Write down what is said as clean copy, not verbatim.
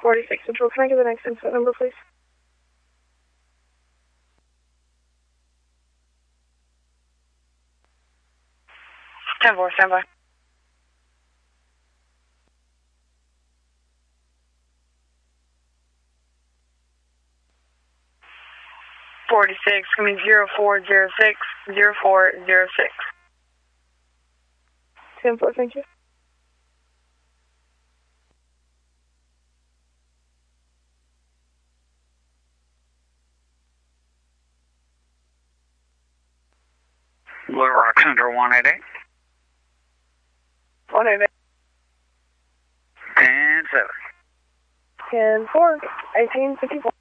46 Central. Can I get the next incident number, please? 10-4, stand by. .46, coming 0406, 0406. 10-4, thank you. Blue Rock Center 188. 188. 10-7. 10-4, 1854.